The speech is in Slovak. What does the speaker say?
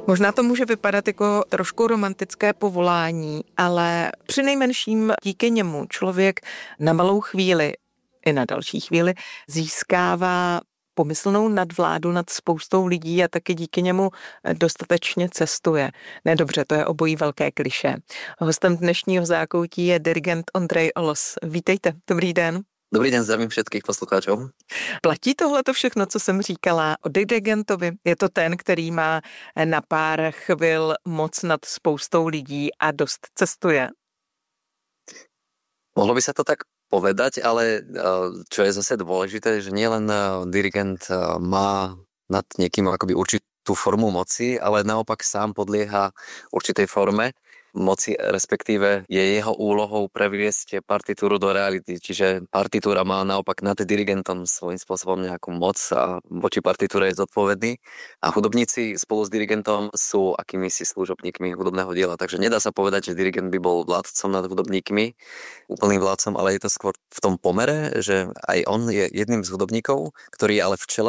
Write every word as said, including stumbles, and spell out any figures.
Možná to může vypadat jako trošku romantické povolání, ale přinejmenším díky němu člověk na malou chvíli i na další chvíli získává pomyslnou nadvládu nad spoustou lidí a taky díky němu dostatečně cestuje. Ne, dobře, to je obojí velké klišé. Hostem dnešního zákoutí je dirigent Ondrej Olos. Vítejte, dobrý den. Dobrý den, zdravím všetkých poslucháčov. Platí tohleto všechno, co jsem říkala o dirigentovi? Je to ten, který má na pár chvil moc nad spoustou lidí a dost cestuje? Mohlo by sa to tak povedať, ale čo je zase dôležité, že nielen dirigent má nad niekým akoby určitú formu moci, ale naopak sám podlieha určitej forme moci, respektíve je jeho úlohou previesť partitúru do reality. Čiže partitúra má naopak nad dirigentom svojím spôsobom nejakú moc a voči partitúre je zodpovedný. A hudobníci spolu s dirigentom sú akýmisi služobníkmi hudobného diela. Takže nedá sa povedať, že dirigent by bol vládcom nad hudobníkmi, úplným vládcom, ale je to skôr v tom pomere, že aj on je jedným z hudobníkov, ktorý je ale v čele